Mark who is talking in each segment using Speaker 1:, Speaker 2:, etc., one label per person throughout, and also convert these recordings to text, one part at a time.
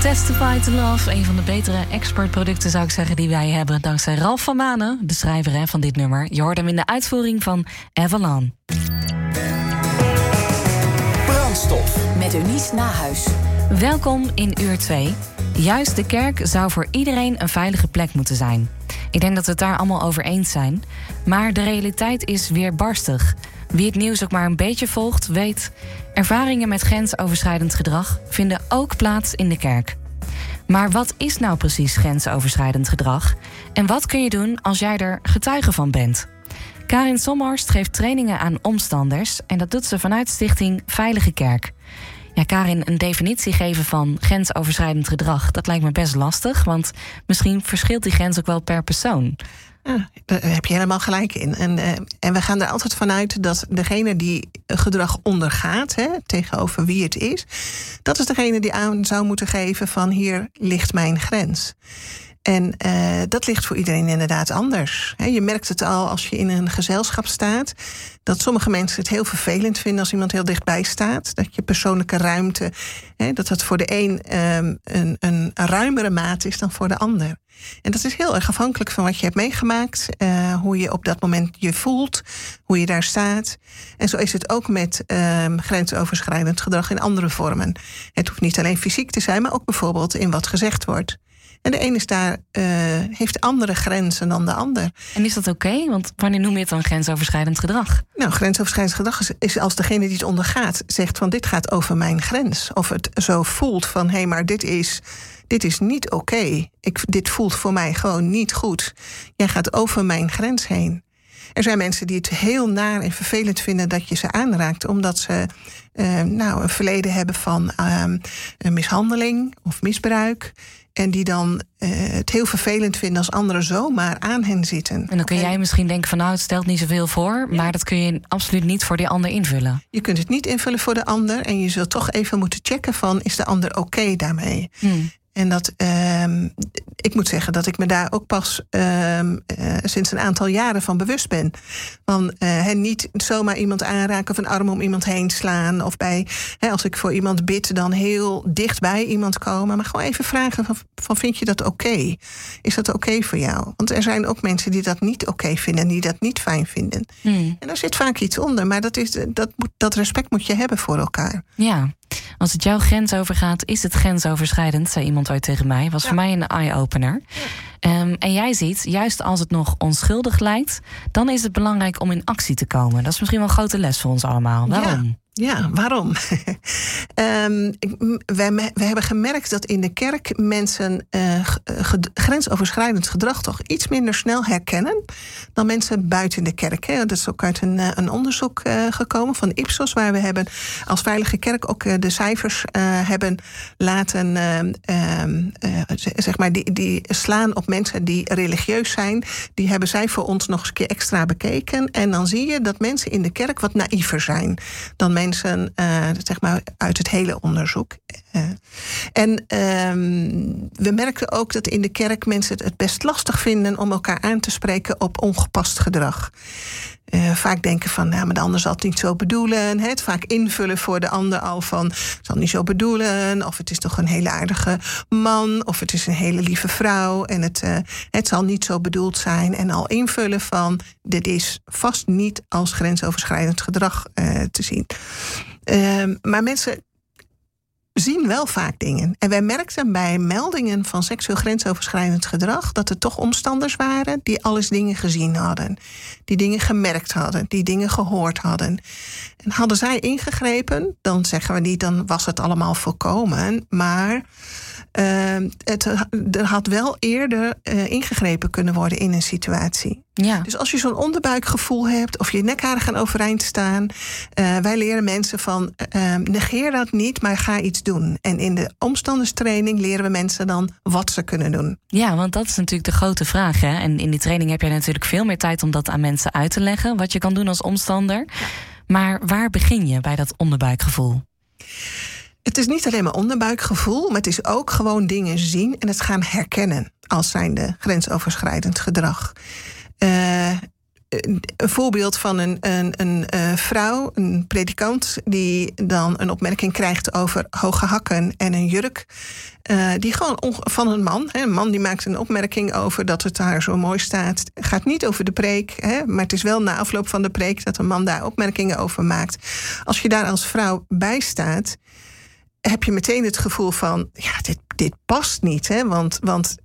Speaker 1: Testify to Love, een van de betere exportproducten zou ik zeggen die wij hebben. Dankzij Ralf van Manen, de schrijver van dit nummer. Je hoort hem in de uitvoering van Avalon.
Speaker 2: Brandstof
Speaker 3: met Eunice Nahuis.
Speaker 1: Welkom in uur 2. Juist de kerk zou voor iedereen een veilige plek moeten zijn. Ik denk dat we het daar allemaal over eens zijn. Maar de realiteit is weerbarstig. Wie het nieuws ook maar een beetje volgt, weet... ervaringen met grensoverschrijdend gedrag vinden ook plaats in de kerk. Maar wat is nou precies grensoverschrijdend gedrag? En wat kun je doen als jij er getuige van bent? Karin Somhorst geeft trainingen aan omstanders... en dat doet ze vanuit Stichting Veilige Kerk. Ja, Karin, een definitie geven van grensoverschrijdend gedrag... dat lijkt me best lastig, want misschien verschilt die grens ook wel per persoon.
Speaker 4: Ja, daar heb je helemaal gelijk in. En we gaan er altijd vanuit dat degene die gedrag ondergaat... tegenover wie het is... dat is degene die aan zou moeten geven van hier ligt mijn grens. En dat ligt voor iedereen inderdaad anders. Je merkt het al als je in een gezelschap staat... dat sommige mensen het heel vervelend vinden als iemand heel dichtbij staat. Dat je persoonlijke ruimte... dat voor de een ruimere maat is dan voor de ander. En dat is heel erg afhankelijk van wat je hebt meegemaakt... hoe je op dat moment je voelt, hoe je daar staat. En zo is het ook met grensoverschrijdend gedrag in andere vormen. Het hoeft niet alleen fysiek te zijn, maar ook bijvoorbeeld in wat gezegd wordt... En de ene heeft andere grenzen dan de ander.
Speaker 1: En is dat oké? Want wanneer noem je het dan grensoverschrijdend gedrag?
Speaker 4: Nou, grensoverschrijdend gedrag is als degene die het ondergaat... zegt van dit gaat over mijn grens. Of het zo voelt van hé, maar dit is niet oké. Dit voelt voor mij gewoon niet goed. Jij gaat over mijn grens heen. Er zijn mensen die het heel naar en vervelend vinden dat je ze aanraakt... omdat ze een verleden hebben van een mishandeling of misbruik... En die dan het heel vervelend vinden als anderen zomaar aan hen zitten.
Speaker 1: En dan kun jij misschien denken van het stelt niet zoveel voor... maar dat kun je absoluut niet voor die ander invullen.
Speaker 4: Je kunt het niet invullen voor de ander... en je zult toch even moeten checken van is de ander oké daarmee. En dat, ik moet zeggen dat ik me daar ook pas sinds een aantal jaren van bewust ben. Van niet zomaar iemand aanraken of een arm om iemand heen slaan. Of als ik voor iemand bid, dan heel dicht bij iemand komen. Maar gewoon even vragen van vind je dat oké? Is dat oké voor jou? Want er zijn ook mensen die dat niet oké vinden en die dat niet fijn vinden. En daar zit vaak iets onder. Maar dat respect moet je hebben voor elkaar.
Speaker 1: Ja. Als het jouw grens overgaat, is het grensoverschrijdend, zei iemand ooit tegen mij. Was voor mij een eye-opener. En jij ziet, juist als het nog onschuldig lijkt... dan is het belangrijk om in actie te komen. Dat is misschien wel een grote les voor ons allemaal. Waarom?
Speaker 4: Ja, waarom? We hebben gemerkt dat in de kerk mensen grensoverschrijdend gedrag toch iets minder snel herkennen dan mensen buiten de kerk. Dat is ook uit een onderzoek gekomen van Ipsos, waar we hebben als Veilige Kerk ook de cijfers hebben laten zeg maar die slaan op mensen die religieus zijn. Die hebben zij voor ons nog eens een keer extra bekeken. En dan zie je dat mensen in de kerk wat naïver zijn dan mensen zeg maar uit het hele onderzoek. We merken ook dat in de kerk mensen het best lastig vinden om elkaar aan te spreken op ongepast gedrag. Vaak denken van, maar de ander zal het niet zo bedoelen. Het vaak invullen voor de ander al van, zal niet zo bedoelen. Of het is toch een hele aardige man. Of het is een hele lieve vrouw. En het zal niet zo bedoeld zijn. En al invullen van, dit is vast niet als grensoverschrijdend gedrag te zien. Maar mensen zien wel vaak dingen. En wij merkten bij meldingen van seksueel grensoverschrijdend gedrag dat er toch omstanders waren die alles dingen gezien hadden. Die dingen gemerkt hadden, die dingen gehoord hadden. En hadden zij ingegrepen, dan zeggen we niet, dan was het allemaal voorkomen. Maar er had wel eerder ingegrepen kunnen worden in een situatie.
Speaker 1: Ja.
Speaker 4: Dus als je zo'n onderbuikgevoel hebt of je nekharen gaan overeind staan, wij leren mensen van negeer dat niet, maar ga iets doen. En in de omstanderstraining leren we mensen dan wat ze kunnen doen.
Speaker 1: Ja, want dat is natuurlijk de grote vraag. Hè? En in die training heb je natuurlijk veel meer tijd om dat aan mensen uit te leggen, wat je kan doen als omstander. Maar waar begin je bij dat onderbuikgevoel?
Speaker 4: Het is niet alleen maar onderbuikgevoel, maar het is ook gewoon dingen zien en het gaan herkennen als zijnde grensoverschrijdend gedrag. een voorbeeld van een vrouw, een predikant, die dan een opmerking krijgt over hoge hakken en een jurk. Die gewoon van een man. Een man die maakt een opmerking over dat het haar zo mooi staat. Het gaat niet over de preek, maar het is wel na afloop van de preek dat een man daar opmerkingen over maakt. Als je daar als vrouw bij staat, heb je meteen het gevoel van, ja, dit past niet. Want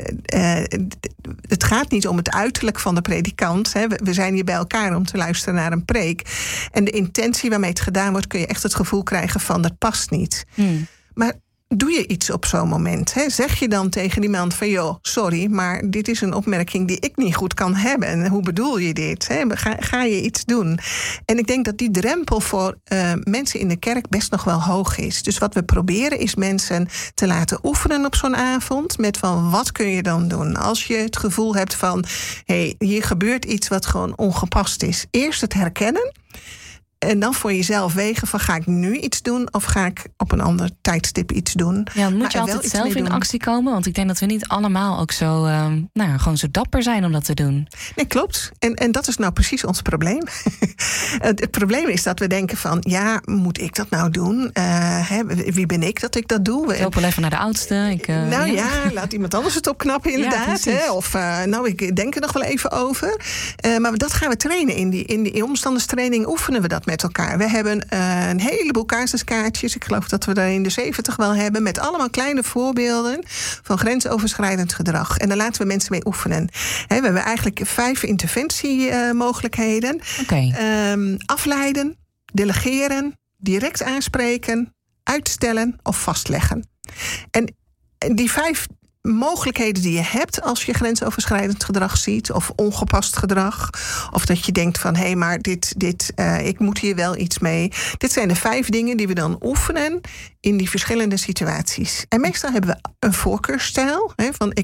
Speaker 4: het gaat niet om het uiterlijk van de predikant. We zijn hier bij elkaar om te luisteren naar een preek. En de intentie waarmee het gedaan wordt, kun je echt het gevoel krijgen van, dat past niet. Maar doe je iets op zo'n moment? Zeg je dan tegen die man van, joh, sorry, maar dit is een opmerking die ik niet goed kan hebben. En hoe bedoel je dit? Ga je iets doen? En ik denk dat die drempel voor mensen in de kerk best nog wel hoog is. Dus wat we proberen is mensen te laten oefenen op zo'n avond met van, wat kun je dan doen? Als je het gevoel hebt van, hier gebeurt iets wat gewoon ongepast is. Eerst het herkennen. En dan voor jezelf wegen van, ga ik nu iets doen of ga ik op een ander tijdstip iets doen?
Speaker 1: Ja, dan moet je altijd zelf in actie komen. Want ik denk dat we niet allemaal ook zo, gewoon zo dapper zijn om dat te doen.
Speaker 4: Nee, klopt. En dat is nou precies ons probleem. Het probleem is dat we denken van, ja, moet ik dat nou doen? Wie ben ik dat ik dat doe?
Speaker 1: Ik loop wel even naar de oudste.
Speaker 4: Laat iemand anders het opknappen inderdaad. Ik denk er nog wel even over. Maar dat gaan we trainen. In die omstanderstraining oefenen we dat met elkaar. We hebben een heleboel casuskaartjes. Ik geloof dat we er in de 70 wel hebben. Met allemaal kleine voorbeelden van grensoverschrijdend gedrag. En daar laten we mensen mee oefenen. We hebben eigenlijk 5 interventiemogelijkheden. Afleiden, delegeren, direct aanspreken, uitstellen of vastleggen. En die 5 mogelijkheden die je hebt als je grensoverschrijdend gedrag ziet, of ongepast gedrag, of dat je denkt van, maar ik moet hier wel iets mee. Dit zijn de 5 dingen die we dan oefenen in die verschillende situaties. En meestal hebben we een voorkeursstijl.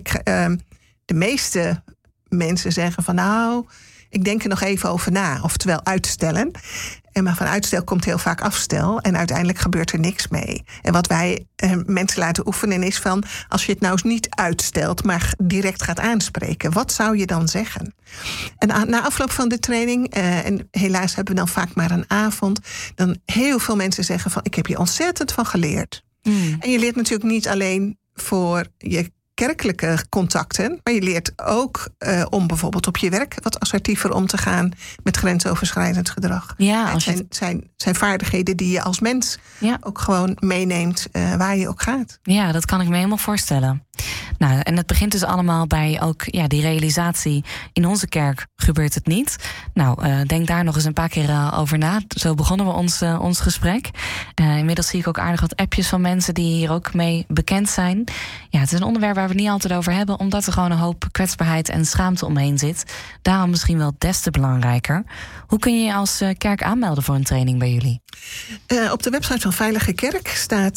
Speaker 4: De meeste mensen zeggen van, ik denk er nog even over na, oftewel uitstellen. Maar van uitstel komt heel vaak afstel. En uiteindelijk gebeurt er niks mee. En wat wij mensen laten oefenen is van, als je het nou eens niet uitstelt, maar direct gaat aanspreken, wat zou je dan zeggen? En na afloop van de training, en helaas hebben we dan vaak maar een avond, dan heel veel mensen zeggen van, ik heb hier ontzettend van geleerd. En je leert natuurlijk niet alleen voor je kerkelijke contacten, maar je leert ook om bijvoorbeeld op je werk wat assertiever om te gaan met grensoverschrijdend gedrag. Ja, het zijn vaardigheden die je als mens ook gewoon meeneemt waar je ook gaat.
Speaker 1: Ja, dat kan ik me helemaal voorstellen. Nou, en het begint dus allemaal bij ook die realisatie. In onze kerk gebeurt het niet. Nou, denk daar nog eens een paar keer over na. Zo begonnen we ons gesprek. Inmiddels zie ik ook aardig wat appjes van mensen die hier ook mee bekend zijn. Ja, het is een onderwerp waar we het niet altijd over hebben, omdat er gewoon een hoop kwetsbaarheid en schaamte omheen zit. Daarom misschien wel des te belangrijker. Hoe kun je je als kerk aanmelden voor een training bij jullie?
Speaker 4: Op de website van Veilige Kerk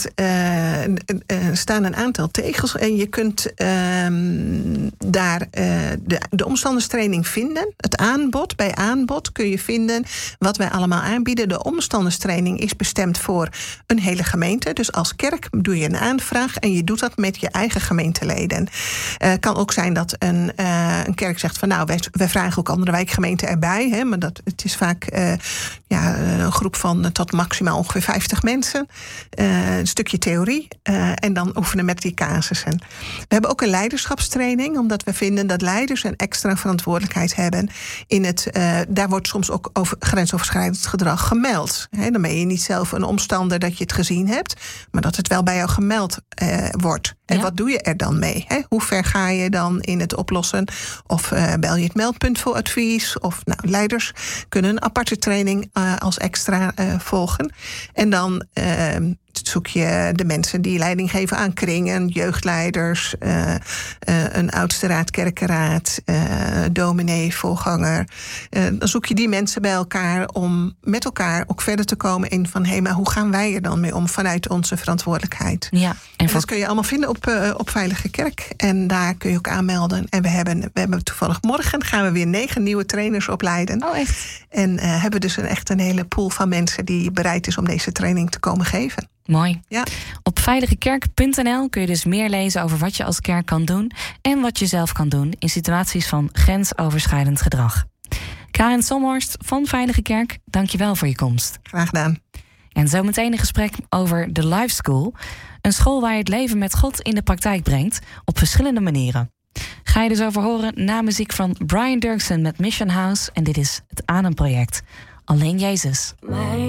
Speaker 4: staan een aantal tegels. En je kunt daar de omstanderstraining vinden. Het aanbod. Bij aanbod kun je vinden wat wij allemaal aanbieden. De omstanderstraining is bestemd voor een hele gemeente. Dus als kerk doe je een aanvraag en je doet dat met je eigen gemeenteleden. Het kan ook zijn dat een kerk zegt van, nou, wij vragen ook andere wijkgemeenten erbij. Maar het is vaak een groep van tot maximaal ongeveer 50 mensen. Een stukje theorie. En dan oefenen met die casussen. We hebben ook een leiderschapstraining, omdat we vinden dat leiders een extra verantwoordelijkheid hebben daar wordt soms ook over grensoverschrijdend gedrag gemeld. Dan ben je niet zelf een omstander dat je het gezien hebt, maar dat het wel bij jou gemeld wordt. En wat doe je er dan mee? Hoe ver ga je dan in het oplossen? Of bel je het meldpunt voor advies? Of leiders kunnen een aparte training als extra volgen. En dan zoek je de mensen die leiding geven aan kringen, jeugdleiders, een oudste raad, kerkenraad, dominee, voorganger. Dan zoek je die mensen bij elkaar om met elkaar ook verder te komen in van, maar hoe gaan wij er dan mee om vanuit onze verantwoordelijkheid? Ja, en dat kun je allemaal vinden op Veilige Kerk. En daar kun je ook aanmelden. En we hebben toevallig morgen gaan we weer 9 nieuwe trainers opleiden.
Speaker 1: Oh, echt?
Speaker 4: En hebben dus echt een hele pool van mensen die bereid is om deze training te komen geven.
Speaker 1: Mooi. Ja. Op veiligekerk.nl kun je dus meer lezen over wat je als kerk kan doen en wat je zelf kan doen in situaties van grensoverschrijdend gedrag. Ik Karen Somhorst van Veilige Kerk, dankjewel voor je komst.
Speaker 4: Graag gedaan.
Speaker 1: En zometeen een gesprek over de Life School. Een school waar je het leven met God in de praktijk brengt op verschillende manieren. Ga je dus over horen na muziek van Brian Dirksen met Mission House. En dit is het Ademproject. Alleen Jezus.